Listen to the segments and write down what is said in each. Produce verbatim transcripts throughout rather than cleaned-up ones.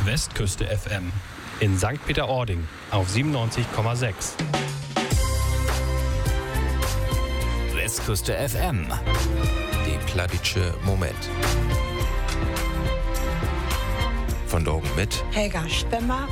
Westküste F M in Sankt Peter-Ording auf siebenundneunzig Komma sechs. Westküste F M. Die Plavitsche Moment. Von Drogen mit Helga Stemmer.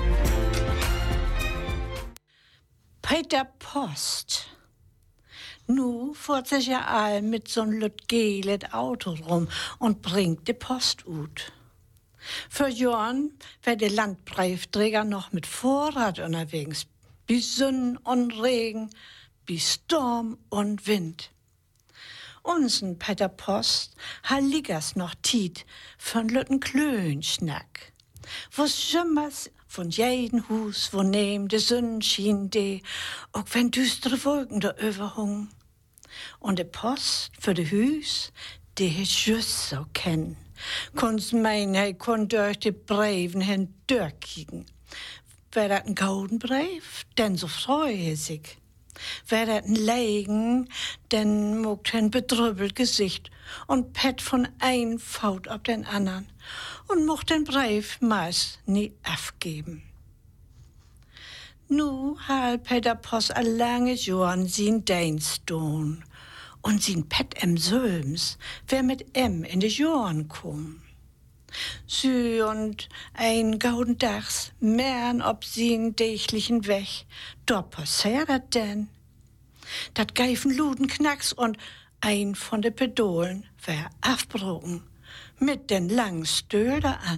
Peter Post. Nu fährt sich ja all mit so'n lüt gelet Auto rum und bringt de Post ut. Für Jorn wär de Landbriefträger noch mit Vorrat unterwegs, bis Sonn und Regen, bis Sturm und Wind. Unsen Peter Post ha liggers noch Tiet von lütten Klönschnack. Wo schimmers von jeden Hus, wo nehm de Sonn schien de, auch wenn düstere Wolken da überhung. Und de Post für de Hüs, de he just so kenn. Kunst mein, he kon durch de Breven hin durchkicken. Wär dat ein golden Brief, denn so freu he sich. Wär dat ein Legen, denn mogt hen bedrübbelt Gesicht und pett von ein Faut ab den andern und mocht den Brief meist nie aufgeben. Nu hal Peter Post a lange Jorn sin Deinstone und sin Pet em Söms, wer mit em in de Jorn kom. Sü und ein gauden Dachs, mern ob sin dächlichen Weg, dort passiert dat denn. Dat geifen Luden Knacks und ein von de Pedolen wär afbrochen, mit den langen Stöder an.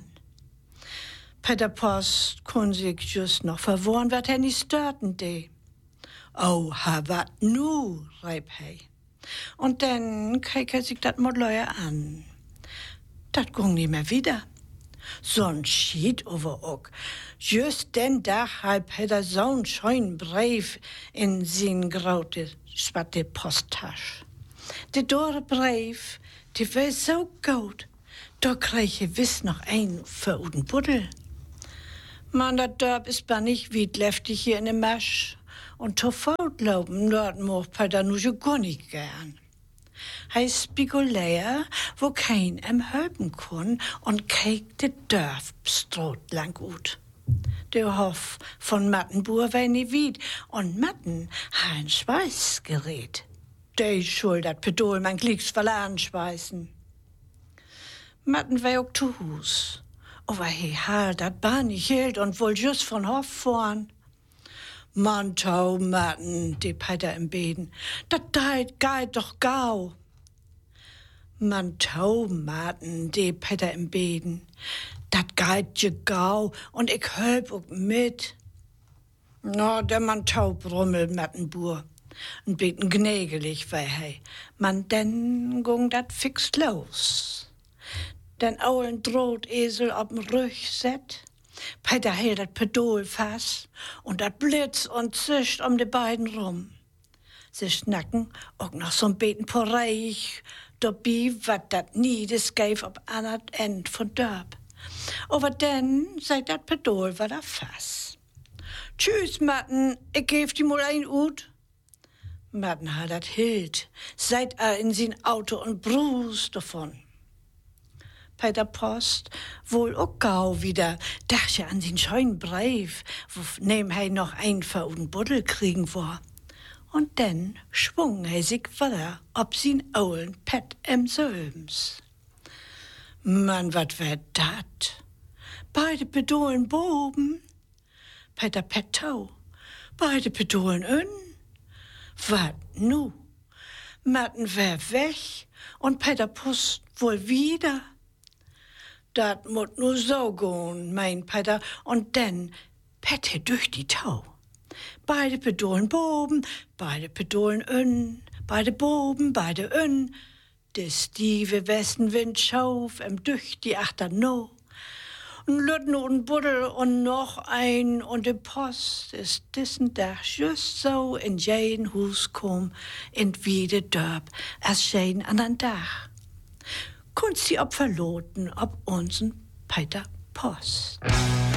Peter Post kun sich just noch verworren, wat er nicht störten de. Oh, ha, wat nu, reib hei. Und dann keik er sich dat Modleuer an. Dat gung nie mehr wieder. So'n Schied over ook. Just den Tag halb Peter so'n scheuen Brief in sin graute, spatte Posttasche. De dore Brief, die wär so gut. Da krieg ich wiss noch ein für uden Buddel. Man, dat Dörp ist ba nicht wie leftig hier in de Masch. Und to Faut lauben, dort mocht Peter nu so gar nicht gern. Hei spekuleer, wo kein em helpen kon und keek de Dörf stroot lang ut. Der Hof von Mattenbuhr wär nie wied und Matten ha ein Schweißgerät. De schuld dat Pedol mein Klicks verladen schweißen. Matten wär auch zu Hus. Aber he ha dat Bahn nicht hielt und wohl just von Hof vorn. Man tau Matten, die Peter im Beden, dat deit geit doch gau. Man tau Matten, die Peter im Beden, dat geit je gau und ich hölp auch mit. Na, der man tau brummel Mattenbuhr, und beten gnägelig wei hei. Man denn gung dat fix los. Den aulen Drohtesel ob'n Rüch set, Peter hält dat Pedol fast und dat blitz und zischt um de beiden rum. Sie schnacken auch noch so'n beten porreich, dabei wat dat nie des geif ob anert End von Dörp. Aber denn seit dat Pedol war da fast. Tschüss, Matten, ich geb die mal ein ut. Matten hat dat hilt, seit er in sin Auto und brust davon. Peter Post wohl auch gau wieder, dachte an sin scheuen Brief, wo nehm hei noch ein für uden Buddel kriegen vor. Und denn schwung hei sich weiter ob sin aulen Pet em Söms. Mann, wat wär dat? Beide Pedolen boben, Peter Pet tau, beide Pedolen ön. Wat nu? Matten wär weg und Peter Post wohl wieder. Dat mut nu so gehen, mein Peter, und denn Pette durch die Tau. Beide Pedolen boben, beide Pedolen ön, beide boben, beide ön. De stive Westenwind schauf em durch die Achter no. Und Lütten und Buddel und noch ein und de Post ist dissen Dach just so in jeden Hus kom, in wie de Dörp, as jeden andern Dach. Kunst sie ob verloten, ob unsen Peter Post.